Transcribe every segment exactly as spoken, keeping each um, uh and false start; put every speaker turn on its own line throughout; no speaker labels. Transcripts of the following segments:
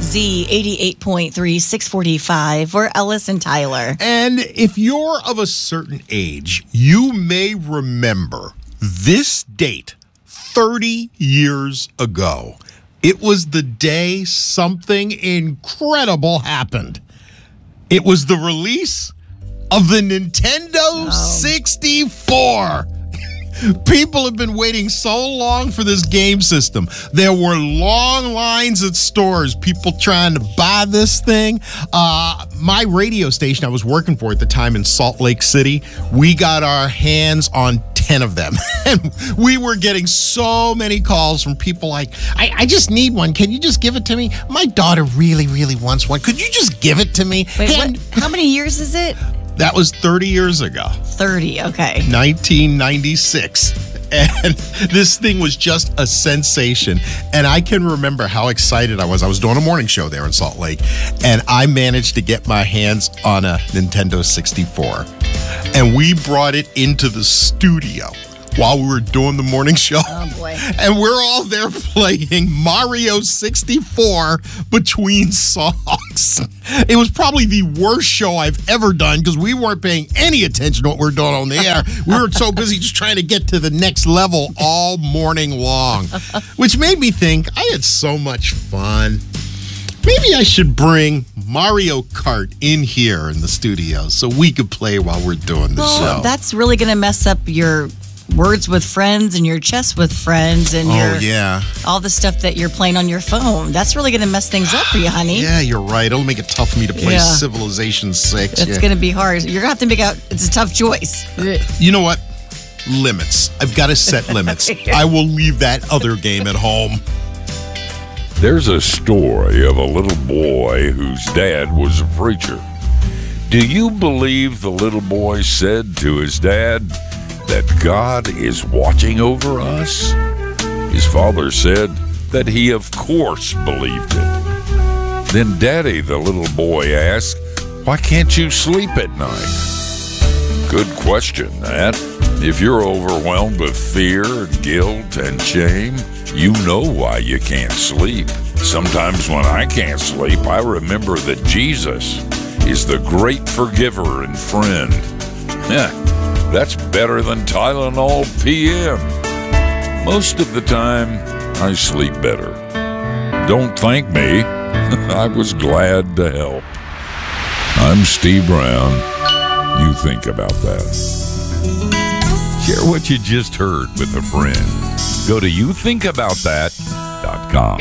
Z eighty-eight point three, six forty-five. We're Ellis and Tyler.
And if you're of a certain age, you may remember this date thirty years ago. It was the day something incredible happened. It was the release of the Nintendo
Oh.
sixty-four. People have been waiting so long for this game system. There were long lines at stores, people trying to buy this thing. Uh, my radio station I was working for at the time in Salt Lake City, we got our hands on ten of them. And we were getting so many calls from people like, I, I just need one. Can you just give it to me? My daughter really, really wants one. Could you just give it to me?
Wait,
And
what, how many years is it?
that was thirty years ago.
thirty, okay.
nineteen ninety-six. And this thing was just a sensation. And I can remember how excited I was. I was doing a morning show there in Salt Lake, and I managed to get my hands on a Nintendo sixty-four. And we brought it into the studio while we were doing the morning show.
Oh, boy.
And we're all there playing Mario sixty-four between songs. It was probably the worst show I've ever done because we weren't paying any attention to what we were doing on the air. We were so busy just trying to get to the next level all morning long, which made me think I had so much fun. Maybe I should bring Mario Kart in here in the studio so we could play while we're doing the
Well,
show.
that's really going to mess up your words with friends and your chess with friends and
Oh,
your
yeah.
all the stuff that you're playing on your phone. That's really going to mess things up for you, honey.
Yeah, you're right. It'll make it tough for me to play
Yeah.
Civilization six.
It's
Yeah.
going to be hard. You're going to have to make out, it's a tough choice.
You know what? Limits. I've got to set limits. I will leave that other game at home.
There's a story of a little boy whose dad was a preacher. Do you believe the little boy said to his dad that God is watching over us? His father said that he of course believed it. Then Daddy, the little boy, asked, "Why can't you sleep at night?" Good question, that. If you're overwhelmed with fear, guilt, and shame, you know why you can't sleep. Sometimes when I can't sleep, I remember that Jesus is the great forgiver and friend. Yeah, that's better than Tylenol P M. Most of the time, I sleep better. Don't thank me. I was glad to help. I'm Steve Brown. You think about that. Share what you just heard with a friend. Go to you think about that dot com.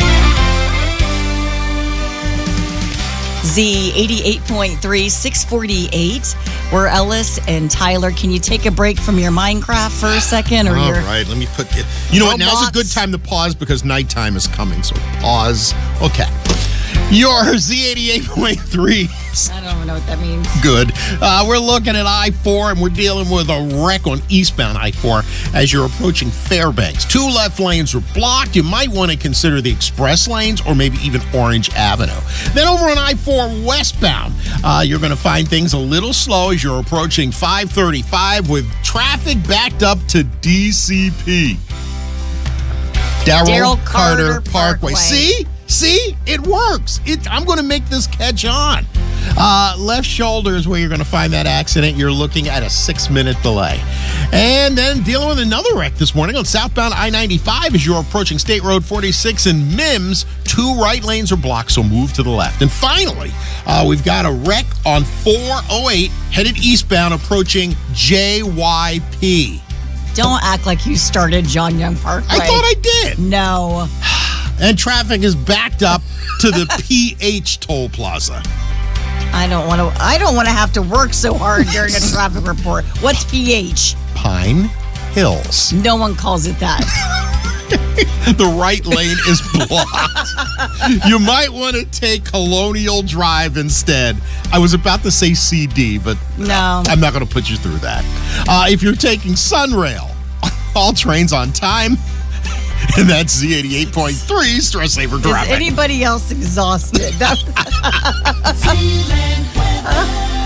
Z eighty-eight point three, six forty-eight. We're Ellis and Tyler. Can you take a break from your Minecraft for a second? Or
All
your
right, let me put it. You know what? Now's a
Robots.
good time to pause because nighttime is coming. So pause. Okay. Your Z eighty-eight point three.
I don't even know what that means.
Good. Uh, we're looking at I four, and we're dealing with a wreck on eastbound I four as you're approaching Fairbanks. Two left lanes are blocked. You might want to consider the express lanes or maybe even Orange Avenue. Then over on I four westbound, uh, you're going to find things a little slow as you're approaching five thirty-five with traffic backed up to D C P. Darrell
Darrell
Carter,
Carter
Parkway.
Parkway.
See? See? It works. It, I'm going to make this catch on. Uh, left shoulder is where you're going to find that accident. You're looking at a six-minute delay. And then dealing with another wreck this morning on southbound I ninety-five as you're approaching State Road forty-six in Mims. Two right lanes are blocked, so move to the left. And finally, uh, we've got a wreck on four oh eight headed eastbound approaching J Y P.
Don't act like you started John Young Parkway.
I thought I did.
No.
And traffic is backed up to the P H toll plaza.
I don't want to. I don't want to have to work so hard during a traffic report. What's P H?
Pine Hills.
No one calls it that.
The right lane is blocked. You might want to take Colonial Drive instead. I was about to say C D, but
No.
I'm not going to put you through that. Uh, if you're taking Sunrail, all trains on time. And that's Z eighty-eight point three, Stress Saver Traffic.
Is anybody else exhausted?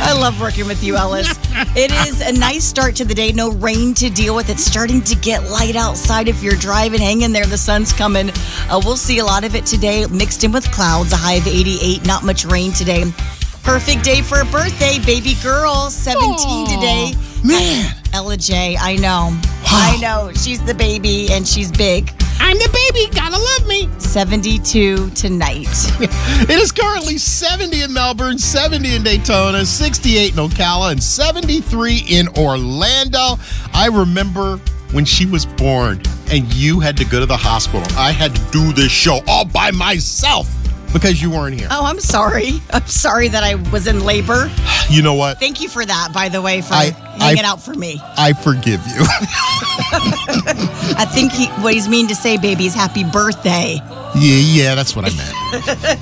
I love working with you, Ellis. It is a nice start to the day. No rain to deal with. It's starting to get light outside. If you're driving, hang in there. The sun's coming. Uh, we'll see a lot of it today, mixed in with clouds. A high of eighty-eight. Not much rain today. Perfect day for a birthday. Baby girl, seventeen
Aww,
today.
Man.
Ella J, I know. I know. She's the baby, and she's big.
I'm the baby. Gotta love me.
seventy-two tonight.
It is currently seventy in Melbourne, seventy in Daytona, sixty-eight in Ocala, and seventy-three in Orlando. I remember when she was born and you had to go to the hospital. I had to do this show all by myself because you weren't here.
Oh, I'm sorry. I'm sorry that I was in labor.
You know what?
Thank you for that, by the way, for
I-
hanging
I-
out for me.
I forgive you.
I think he, what he's meaning to say, baby, is happy birthday.
Yeah, yeah, that's what I meant.